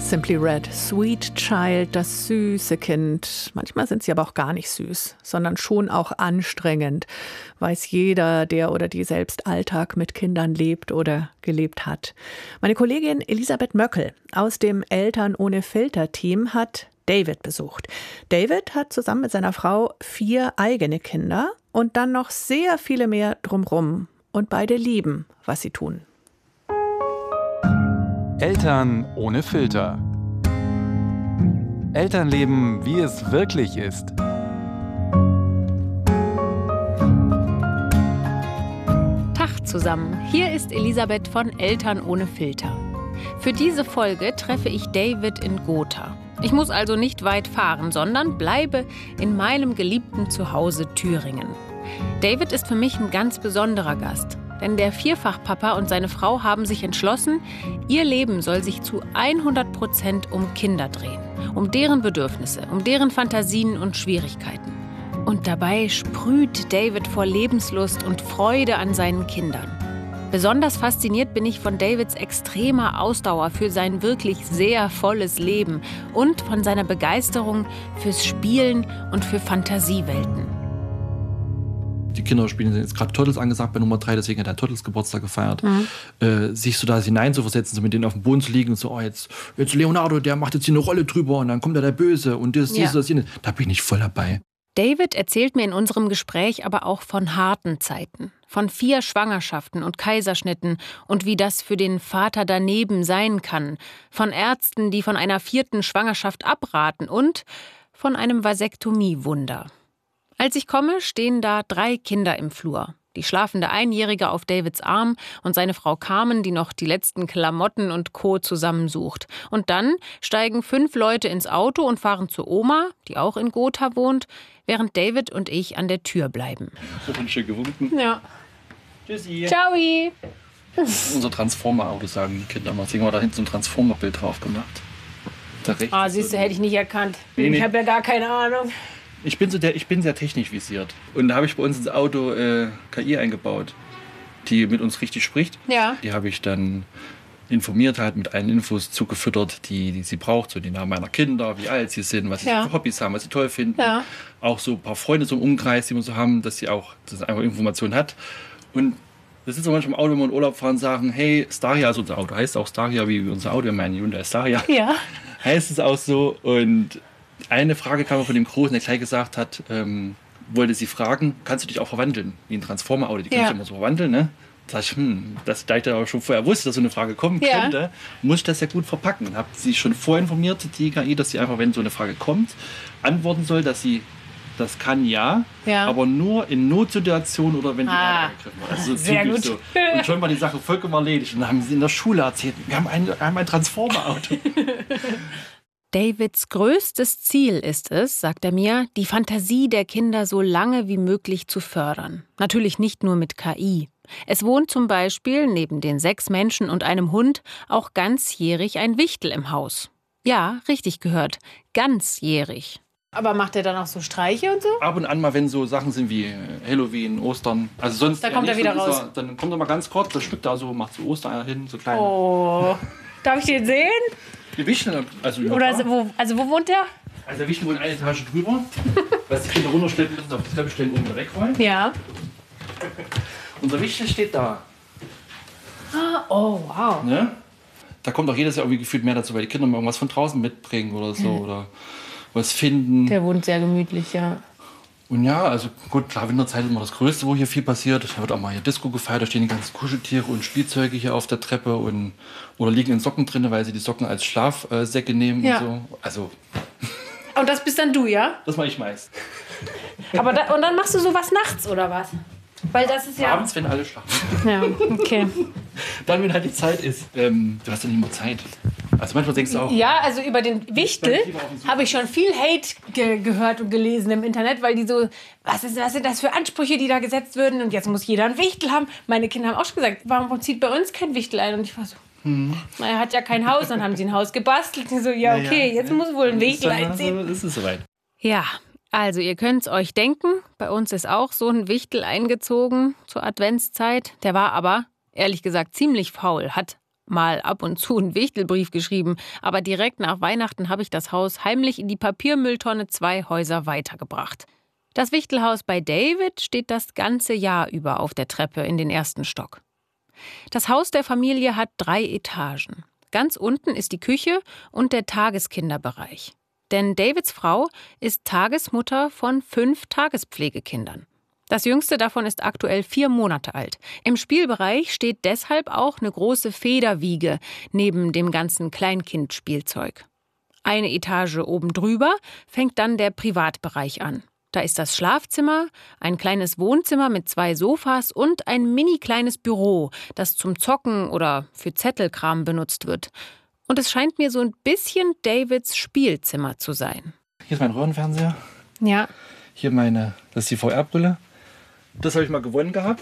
Simply Red, Sweet Child, das süße Kind. Manchmal sind sie aber auch gar nicht süß, sondern schon auch anstrengend. Weiß jeder, der oder die selbst Alltag mit Kindern lebt oder gelebt hat. Meine Kollegin Elisabeth Möckel aus dem Eltern ohne Filter-Team hat David besucht. David hat zusammen mit seiner Frau 4 eigene Kinder und dann noch sehr viele mehr drumrum. Und beide lieben, was sie tun. Eltern ohne Filter. Elternleben, wie es wirklich ist. Tag zusammen, hier ist Elisabeth von Eltern ohne Filter. Für diese Folge treffe ich David in Gotha. Ich muss also nicht weit fahren, sondern bleibe in meinem geliebten Zuhause Thüringen. David ist für mich ein ganz besonderer Gast. Denn der Vierfachpapa und seine Frau haben sich entschlossen, ihr Leben soll sich zu 100% um Kinder drehen. Um deren Bedürfnisse, um deren Fantasien und Schwierigkeiten. Und dabei sprüht David vor Lebenslust und Freude an seinen Kindern. Besonders fasziniert bin ich von Davids extremer Ausdauer für sein wirklich sehr volles Leben und von seiner Begeisterung fürs Spielen und für Fantasiewelten. Die Kinderspiele sind jetzt gerade Turtles angesagt bei Nummer 3, deswegen hat er Turtles Geburtstag gefeiert. Sich so da hineinzuversetzen, so mit denen auf dem Boden zu liegen und so, oh, jetzt Leonardo, der macht jetzt hier eine Rolle drüber und dann kommt da der Böse und das, jenes. Da bin ich voll dabei. David erzählt mir in unserem Gespräch aber auch von harten Zeiten, von 4 Schwangerschaften und Kaiserschnitten und wie das für den Vater daneben sein kann, von Ärzten, die von einer 4. Schwangerschaft abraten und von einem Vasektomie-Wunder. Als ich komme, stehen da 3 Kinder im Flur. Die schlafende Einjährige auf Davids Arm und seine Frau Carmen, die noch die letzten Klamotten und Co. zusammensucht. Und dann steigen 5 Leute ins Auto und fahren zur Oma, die auch in Gotha wohnt, während David und ich an der Tür bleiben. Und schön gewunken. Ja. Tschüssi. Ciao. Unser Transformer-Auto, sagen die Kinder immer. Deswegen haben wir da hinten so ein Transformer-Bild drauf gemacht. Siehst du, hätte ich nicht erkannt. Nee. Ich habe ja gar keine Ahnung. Ich bin sehr technisch visiert. Und da habe ich bei uns ins Auto KI eingebaut, die mit uns richtig spricht. Ja. Die habe ich dann informiert, halt mit allen Infos zugefüttert, die sie braucht. So die Namen meiner Kinder, wie alt sie sind, was sie für Hobbys haben, was sie toll finden. Ja. Auch so ein paar Freunde so im Umkreis, die wir so haben, dass sie auch einfach Informationen hat. Und das ist so manchmal im Auto, wenn wir in Urlaub fahren, sagen, hey, Staria, also unser Auto heißt auch Staria, wie unser Auto, mein Hyundai Staria. Ja. Heißt es auch so. Und eine Frage kam von dem Großen, der gleich gesagt hat, wollte sie fragen, kannst du dich auch verwandeln? Wie ein Transformer-Auto, die kannst du immer so verwandeln, ne? Da sag ich, das da ich aber schon vorher wusste, dass so eine Frage kommen könnte, muss ich das ja gut verpacken. Und habe sie schon vorinformiert, die KI, dass sie einfach, wenn so eine Frage kommt, antworten soll, dass sie das kann, aber nur in Notsituationen oder wenn die Erde angegriffen wird. Also sehr gut. So. Und schon war die Sache vollkommen erledigt. Und dann haben sie in der Schule erzählt, wir haben ein Transformer-Auto. Davids größtes Ziel ist es, sagt er mir, die Fantasie der Kinder so lange wie möglich zu fördern. Natürlich nicht nur mit KI. Es wohnt zum Beispiel neben den 6 Menschen und einem Hund auch ganzjährig ein Wichtel im Haus. Ja, richtig gehört, ganzjährig. Aber macht er dann auch so Streiche und so? Ab und an mal, wenn so Sachen sind wie Halloween, Ostern. Also sonst da kommt er wieder raus. Dann kommt er mal ganz kurz, das Stück da so, macht so Ostereier hin, so kleine. Oh, darf ich den sehen? Die Wichtel, also wo wohnt der? Also der Wichtel wohnt eine Etage drüber. Was die Kinder runterstellen müssen, auf die Treppe stellen, oben wegrollen. Ja. Unser Wichtel steht da. Oh, wow. Ne? Da kommt auch jedes Jahr irgendwie gefühlt mehr dazu, weil die Kinder mal irgendwas von draußen mitbringen oder so. Oder was finden. Der wohnt sehr gemütlich, ja. Und ja, also gut, klar, Winterzeit ist immer das Größte, wo hier viel passiert. Da wird auch mal hier Disco gefeiert, da stehen die ganzen Kuscheltiere und Spielzeuge hier auf der Treppe oder liegen in Socken drin, weil sie die Socken als Schlafsäcke nehmen und so. Also. Und das bist dann du, ja? Das mache ich meist. Und dann machst du sowas nachts, oder was? Weil das ist ja... Abends, wenn alle schlafen. Ja, okay. Dann, wenn halt die Zeit ist. Du hast ja nicht mehr Zeit. Also manchmal denkst du auch... Ja, also über den Wichtel habe ich schon viel Hate gehört und gelesen im Internet, weil die so, was sind das für Ansprüche, die da gesetzt würden und jetzt muss jeder ein Wichtel haben. Meine Kinder haben auch schon gesagt, warum zieht bei uns kein Wichtel ein? Und ich war so, er hat ja kein Haus, dann haben sie ein Haus gebastelt. Und so, ja okay, jetzt muss wohl ein Wichtel einziehen. Also, ist es soweit. Ja, also ihr könnt's euch denken, bei uns ist auch so ein Wichtel eingezogen zur Adventszeit. Der war aber, ehrlich gesagt, ziemlich faul, hat mal ab und zu einen Wichtelbrief geschrieben, aber direkt nach Weihnachten habe ich das Haus heimlich in die Papiermülltonne 2 Häuser weitergebracht. Das Wichtelhaus bei David steht das ganze Jahr über auf der Treppe in den 1. Stock. Das Haus der Familie hat 3 Etagen. Ganz unten ist die Küche und der Tageskinderbereich. Denn Davids Frau ist Tagesmutter von 5 Tagespflegekindern. Das jüngste davon ist aktuell 4 Monate alt. Im Spielbereich steht deshalb auch eine große Federwiege neben dem ganzen Kleinkindspielzeug. Eine Etage oben drüber fängt dann der Privatbereich an. Da ist das Schlafzimmer, ein kleines Wohnzimmer mit 2 Sofas und ein mini kleines Büro, das zum Zocken oder für Zettelkram benutzt wird. Und es scheint mir so ein bisschen Davids Spielzimmer zu sein. Hier ist mein Röhrenfernseher. Ja. Hier das ist die VR-Brille. Das habe ich mal gewonnen gehabt.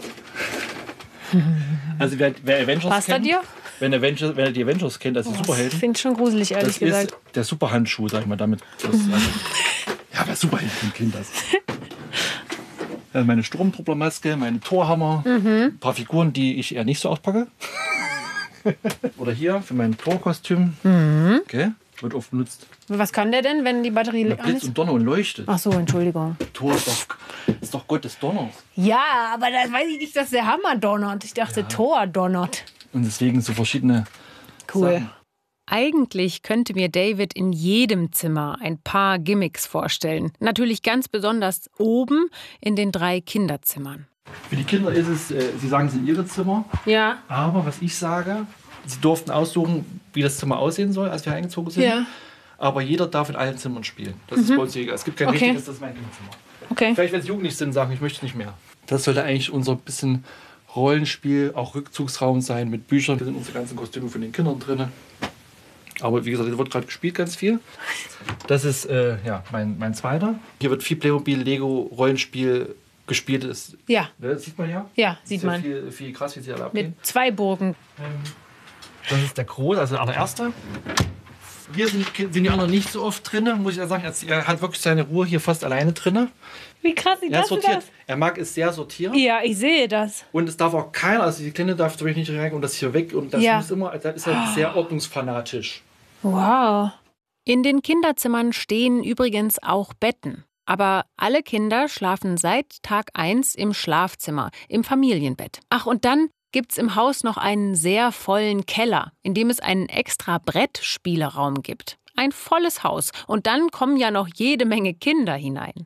Also wer Avengers Passt kennt, dir? wenn ihr die Avengers kennt, also Superhelden. Ich finde es schon gruselig, ehrlich gesagt. Das ist der Superhandschuh, sag ich mal, damit. Ja, wer Superhelden kennt das. Meine Sturmtrupplermaske, meine Torhammer, ein paar Figuren, die ich eher nicht so auspacke. Oder hier für mein Torkostüm. Okay, wird oft benutzt. Was kann der denn, wenn die Batterie an Blitz ist? und Donner und leuchtet. Ach so, Entschuldigung. Tor ist doch Gott des Donners. Ja, aber das weiß ich nicht, dass der Hammer donnert. Ich dachte, Thor donnert. Und deswegen so verschiedene Sachen. Eigentlich könnte mir David in jedem Zimmer ein paar Gimmicks vorstellen. Natürlich ganz besonders oben in den 3 Kinderzimmern. Für die Kinder ist es, sie sagen es in ihre Zimmer. Ja. Aber was ich sage, sie durften aussuchen, wie das Zimmer aussehen soll, als wir eingezogen sind. Ja. Aber jeder darf in allen Zimmern spielen. Das ist bei uns egal. Es gibt kein richtiges, das ist mein Kinderzimmer. Okay. Vielleicht, wenn sie jugendlich sind, sagen, ich möchte nicht mehr. Das sollte eigentlich unser bisschen Rollenspiel, auch Rückzugsraum sein mit Büchern. Hier sind unsere ganzen Kostüme von den Kindern drin. Aber wie gesagt, hier wird gerade gespielt ganz viel. Das ist mein zweiter. Hier wird viel Playmobil, Lego, Rollenspiel gespielt. Ja. Das sieht man ja. Ja, sieht man. Viel krass, wie sie alle abgehen. Mit 2 Burgen. Das ist der große, also der allererste. Hier sind die anderen nicht so oft drin, muss ich ja sagen. Er hat wirklich seine Ruhe hier fast alleine drin. Wie krass sieht das sortiert. aus? Er mag es sehr sortiert. Ja, ich sehe das. Und es darf auch keiner, also die Kleine darf natürlich nicht rein und das hier weg. Und das muss immer, da ist er sehr ordnungsfanatisch. Wow. In den Kinderzimmern stehen übrigens auch Betten. Aber alle Kinder schlafen seit Tag 1 im Schlafzimmer, im Familienbett. Ach, und dann gibt's im Haus noch einen sehr vollen Keller, in dem es einen extra Brettspieleraum gibt. Ein volles Haus. Und dann kommen ja noch jede Menge Kinder hinein.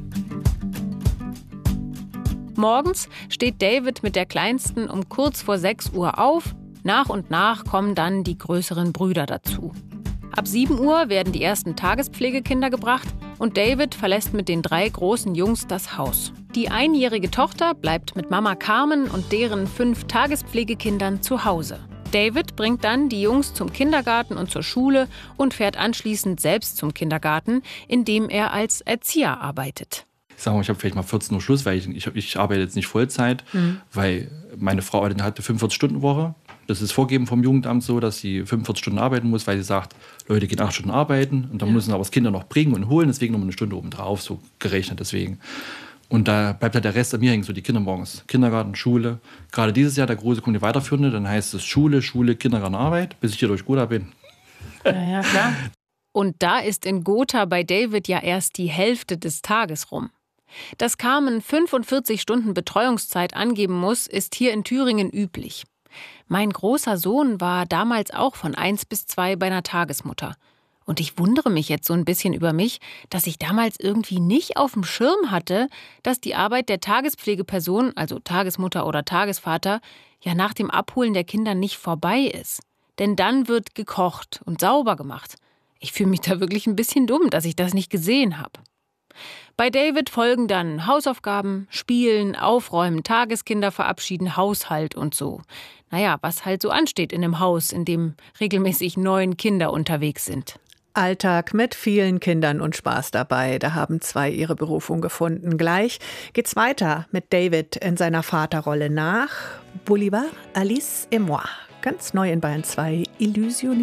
Morgens steht David mit der Kleinsten um kurz vor 6 Uhr auf. Nach und nach kommen dann die größeren Brüder dazu. Ab 7 Uhr werden die ersten Tagespflegekinder gebracht und David verlässt mit den 3 großen Jungs das Haus. Die 1-jährige Tochter bleibt mit Mama Carmen und deren 5 Tagespflegekindern zu Hause. David bringt dann die Jungs zum Kindergarten und zur Schule und fährt anschließend selbst zum Kindergarten, in dem er als Erzieher arbeitet. Ich sage mal, ich habe vielleicht mal 14 Uhr Schluss, weil ich arbeite jetzt nicht Vollzeit, weil meine Frau hatte eine 45-Stunden-Woche. Das ist vorgegeben vom Jugendamt so, dass sie 45 Stunden arbeiten muss, weil sie sagt, Leute gehen 8 Stunden arbeiten und dann müssen aber das Kinder noch bringen und holen, deswegen noch eine Stunde obendrauf, so gerechnet deswegen. Und da bleibt halt der Rest an mir hängen, so die Kinder morgens. Kindergarten, Schule. Gerade dieses Jahr, der große kommt die weiterführende, dann heißt es Schule, Kindergarten, Arbeit, bis ich hier durch Gotha bin. Ja, klar. Und da ist in Gotha bei David ja erst die Hälfte des Tages rum. Dass Carmen 45 Stunden Betreuungszeit angeben muss, ist hier in Thüringen üblich. Mein großer Sohn war damals auch von 1 bis 2 bei einer Tagesmutter. Und ich wundere mich jetzt so ein bisschen über mich, dass ich damals irgendwie nicht auf dem Schirm hatte, dass die Arbeit der Tagespflegeperson, also Tagesmutter oder Tagesvater, ja nach dem Abholen der Kinder nicht vorbei ist. Denn dann wird gekocht und sauber gemacht. Ich fühle mich da wirklich ein bisschen dumm, dass ich das nicht gesehen habe. Bei David folgen dann Hausaufgaben, Spielen, Aufräumen, Tageskinder verabschieden, Haushalt und so. Naja, was halt so ansteht in einem Haus, in dem regelmäßig 9 Kinder unterwegs sind. Alltag mit vielen Kindern und Spaß dabei. Da haben 2 ihre Berufung gefunden. Gleich geht's weiter mit David in seiner Vaterrolle nach Bolivar, Alice et moi. Ganz neu in Bayern 2, Illusion.